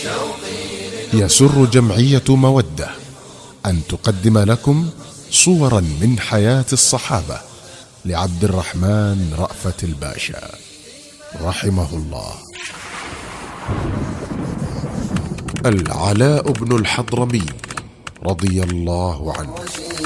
يسر جمعية مودة أن تقدم لكم صورا من حياة الصحابة لعبد الرحمن رأفت الباشا رحمه الله. العلاء بن الحضرمي رضي الله عنه.